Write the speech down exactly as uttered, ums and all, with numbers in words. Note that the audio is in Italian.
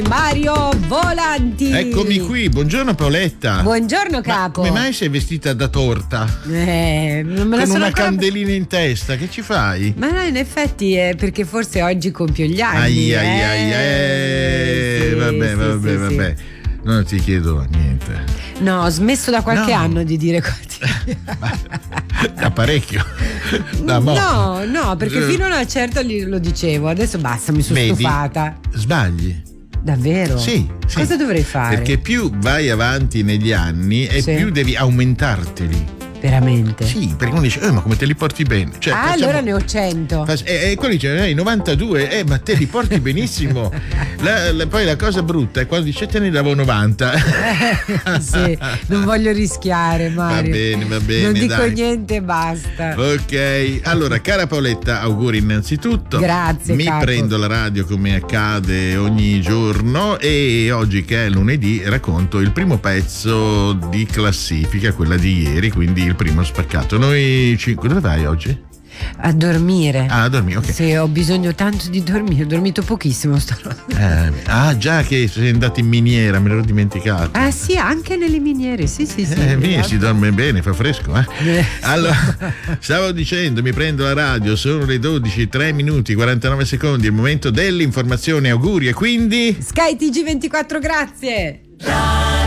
Mario Volanti. Eccomi qui, buongiorno Paoletta. Buongiorno capo. Ma come mai sei vestita da torta? Eh, non me la Con sono una ancora... candelina in testa, che ci fai? Ma no, in effetti è perché forse oggi compio gli anni. Ai ai ai, eh, sì, vabbè, sì, vabbè, sì, vabbè. sì. Non ti chiedo niente. No, ho smesso da qualche No. anno di dire così. Da parecchio. Da mo. No, no, perché fino a una certa li- lo dicevo, adesso basta, mi sono Vedi? stufata. Sbagli. Davvero? Sì, sì. Cosa dovrei fare? Perché più vai avanti negli anni e Sì. più devi aumentarteli. Veramente? Sì, perché uno dice, eh, ma come te li porti bene? Cioè, ah, facciamo- allora ne ho cento. Fa- E, e quello dice, eh, novantadue, eh, ma te li porti benissimo. La- la- poi la cosa brutta è quando dice, te ne davo novanta. Sì, non voglio rischiare, Mario. Va bene, va bene, Non dico dai. niente, basta. Ok, allora cara Paoletta, auguri innanzitutto. Grazie, Mi capo. prendo la radio come accade ogni giorno e oggi che è lunedì racconto il primo pezzo di classifica, quella di ieri, quindi il primo spaccato. Noi cinque, dove vai oggi? A dormire. Ah, a dormire, ok. Sì, ho bisogno tanto di dormire, ho dormito pochissimo stanotte. Eh, ah, già che sei andato in miniera, me l'ero dimenticato. Ah sì, anche nelle miniere, sì sì sì. Eh, via, si dorme bene, fa fresco, eh? Eh, Allora, stavo dicendo, mi prendo la radio, sono le dodici, tre minuti, quarantanove secondi, il momento dell'informazione, auguri e quindi... Sky T G ventiquattro, grazie.